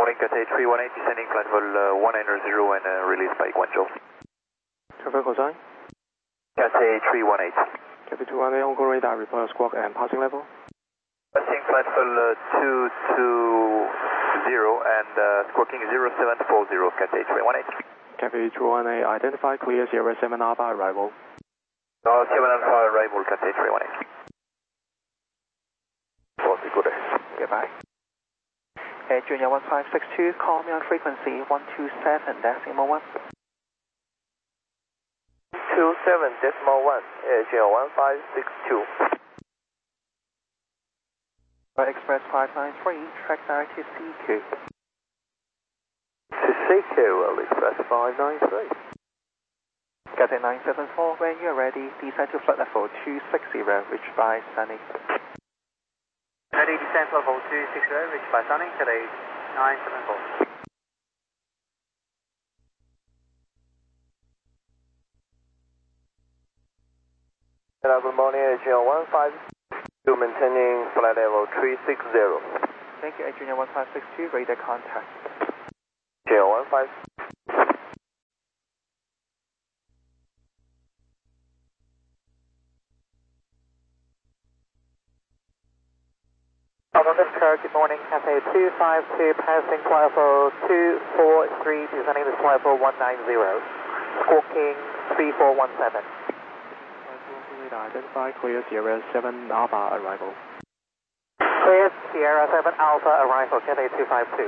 morning, Cathay 318, descending flight level 190 and release by Guangzhou. Traffic call sign? Cathay 318. Cathay 218, Hong Kong radar, report squawk and passing level. Passing flight level 220 and squawking 0740, Cathay 318. Cathay 218, identify clear Sierra 7 Alpha arrival. 7 Alpha arrival, Cathay 318. Good day. Goodbye. Junior 1562, call me on frequency 127.1. 27.1, Junior 1562. Express 593, track direct to CQ. To CQ, Express 593. Cathay 974, when you're ready, descend to flight level 260, reached by Sunny. Ready, descent level 260, reached by Sunny, Cathay 974. Good morning, Junior 152, maintaining flight level 360. Thank you, Junior 1562, radar contact. Junior 15. Good morning, Cathay 252, passing flight level 243, descending to flight level 190, squawking 3417. Identify clear Sierra 7 Alpha arrival. Clear Sierra 7 Alpha arrival, Cathay 252.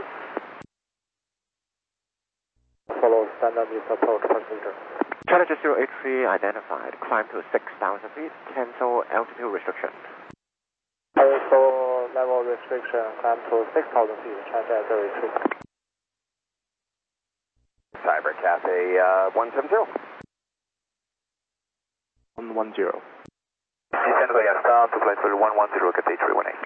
Follow standard use approach procedure. Challenger 083 identified, climb to 6,000 feet, cancel altitude restriction. Cancel level restriction, climb to 6,000 feet, Challenger 083. Cyber Cathay 170. 110. Descend via star to flight level 110, Cathay 318.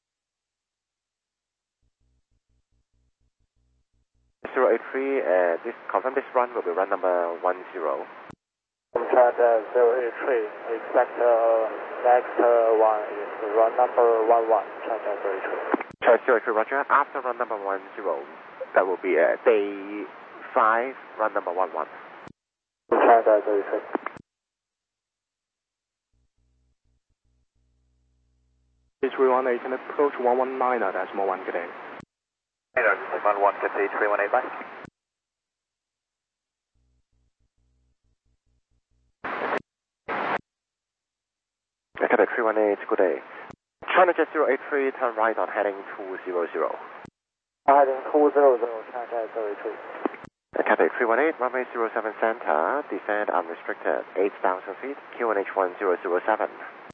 083, confirm this run will be run number 10. From Challenger 083, expect next one is run number 11, Challenger 083. Challenger 083, roger. After run number 10, that will be day 5, run number 11. From Challenger 083. 318, can approach 119, decimal 1, good day. Decimal 1, Cathay 318, bye. Cathay 318, good day. Challenger 083, turn right on heading 200. Heading 200, Challenger 083. Cathay 318, runway 07 center, descend unrestricted, 8,000 feet, QNH 1007.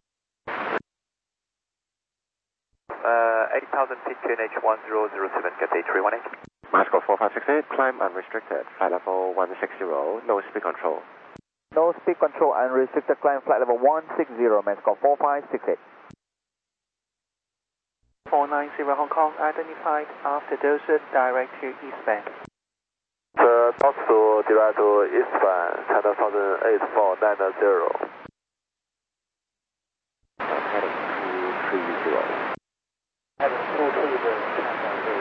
80,000 feet, QNH 1007, Cathay 318. Mascot 4568, climb unrestricted, flight level 160, no speed control. No speed control, unrestricted climb, flight level 160, Mascot 4568. 490 Hong Kong, identified after dosage, direct to eastbound. The Doxu direct to eastbound, China 108490. Heading 230. Heading 230.